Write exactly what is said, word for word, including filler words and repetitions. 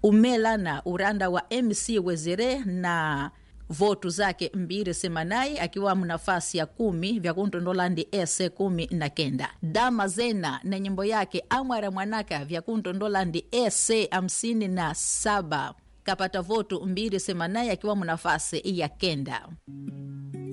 umelana uranda wa M C Wezere na votu zake mbili semanai akiwa mnafasi ya kumi vya kuntondolandi ese kumi na kenda. Dama Zena na nyimbo yake Amwara Mwanaka vya kuntondolandi ese hamsini na saba kapata votu mbili semanai akiwa mnafasi ya kenda.